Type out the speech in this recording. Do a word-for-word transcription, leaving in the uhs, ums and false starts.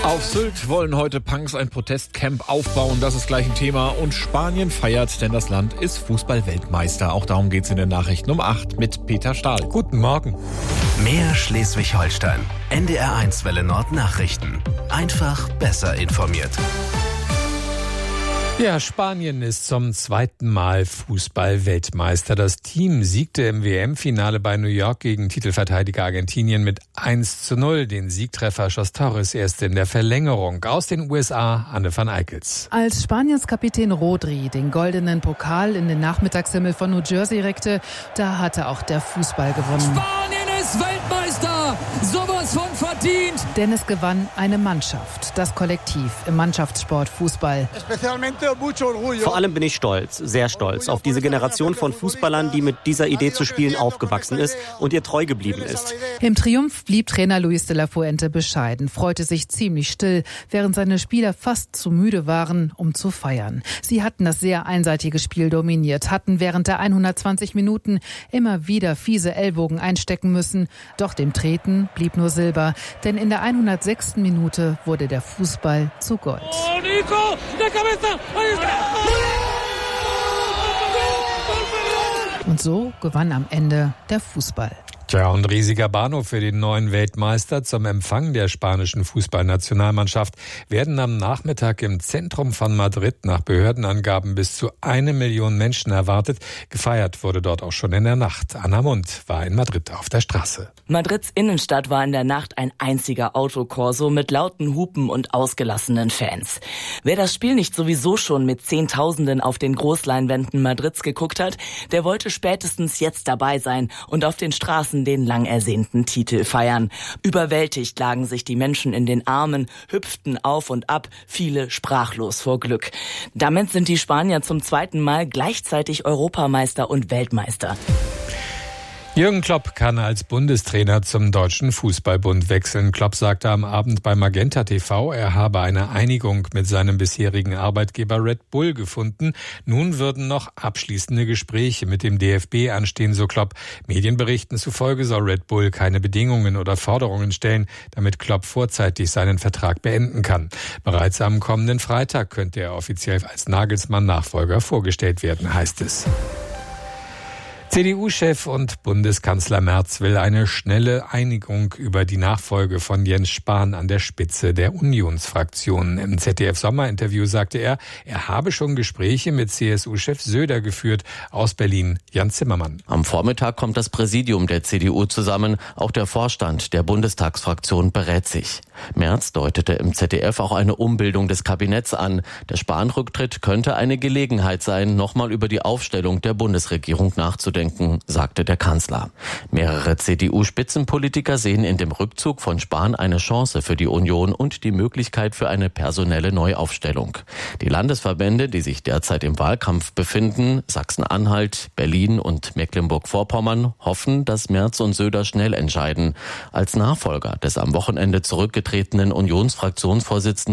Auf Sylt wollen heute Punks ein Protestcamp aufbauen. Das ist gleich ein Thema. Und Spanien feiert, denn das Land ist Fußball-Weltmeister. Auch darum geht's in den Nachrichten um acht mit Peter Stahl. Guten Morgen. Mehr Schleswig-Holstein. N D R eins Welle Nord Nachrichten. Einfach besser informiert. Ja, Spanien ist zum zweiten Mal Fußball-Weltmeister. Das Team siegte im W M-Finale bei New York gegen Titelverteidiger Argentinien mit eins zu null. Den Siegtreffer schoss Torres erst in der Verlängerung. Aus den U S A, Anne van Eickels. Als Spaniens Kapitän Rodri den goldenen Pokal in den Nachmittagshimmel von New Jersey reckte, da hatte auch der Fußball gewonnen. Spanien ist Weltmeister! Sowas von verdient! Denn es gewann eine Mannschaft, das Kollektiv im Mannschaftssport Fußball. Vor allem bin ich stolz, sehr stolz auf diese Generation von Fußballern, die mit dieser Idee zu spielen aufgewachsen ist und ihr treu geblieben ist. Im Triumph blieb Trainer Luis de la Fuente bescheiden, freute sich ziemlich still, während seine Spieler fast zu müde waren, um zu feiern. Sie hatten das sehr einseitige Spiel dominiert, hatten während der hundertzwanzig Minuten immer wieder fiese Ellbogen einstecken müssen. Doch dem Treten blieb nur Silber, denn in der hundertsechsten Minute wurde der Fußball zu Gold. Oh, Nico, der Cabeza! Und so gewann am Ende der Fußball. Tja, und riesiger Bahnhof für den neuen Weltmeister. Zum Empfang der spanischen Fußballnationalmannschaft werden am Nachmittag im Zentrum von Madrid nach Behördenangaben bis zu eine Million Menschen erwartet. Gefeiert wurde dort auch schon in der Nacht. Anna Mund war in Madrid auf der Straße. Madrids Innenstadt war in der Nacht ein einziger Autokorso mit lauten Hupen und ausgelassenen Fans. Wer das Spiel nicht sowieso schon mit Zehntausenden auf den Großleinwänden Madrids geguckt hat, der wollte spätestens jetzt dabei sein und auf den Straßen den lang ersehnten Titel feiern. Überwältigt lagen sich die Menschen in den Armen, hüpften auf und ab, viele sprachlos vor Glück. Damit sind die Spanier zum zweiten Mal gleichzeitig Europameister und Weltmeister. Jürgen Klopp kann als Bundestrainer zum Deutschen Fußballbund wechseln. Klopp sagte am Abend bei Magenta T V, er habe eine Einigung mit seinem bisherigen Arbeitgeber Red Bull gefunden. Nun würden noch abschließende Gespräche mit dem D F B anstehen, so Klopp. Medienberichten zufolge soll Red Bull keine Bedingungen oder Forderungen stellen, damit Klopp vorzeitig seinen Vertrag beenden kann. Bereits am kommenden Freitag könnte er offiziell als Nagelsmann-Nachfolger vorgestellt werden, heißt es. C D U-Chef und Bundeskanzler Merz will eine schnelle Einigung über die Nachfolge von Jens Spahn an der Spitze der Unionsfraktion. Im Z D F-Sommerinterview sagte er, er habe schon Gespräche mit C S U-Chef Söder geführt. Aus Berlin, Jan Zimmermann. Am Vormittag kommt das Präsidium der C D U zusammen. Auch der Vorstand der Bundestagsfraktion berät sich. Merz deutete im Z D F auch eine Umbildung des Kabinetts an. Der Spahn-Rücktritt könnte eine Gelegenheit sein, nochmal über die Aufstellung der Bundesregierung nachzudenken, sagte der Kanzler. Mehrere C D U-Spitzenpolitiker sehen in dem Rückzug von Spahn eine Chance für die Union und die Möglichkeit für eine personelle Neuaufstellung. Die Landesverbände, die sich derzeit im Wahlkampf befinden, Sachsen-Anhalt, Berlin und Mecklenburg-Vorpommern, hoffen, dass Merz und Söder schnell entscheiden. Als Nachfolger des am Wochenende zurückgetretenen Unionsfraktionsvorsitzenden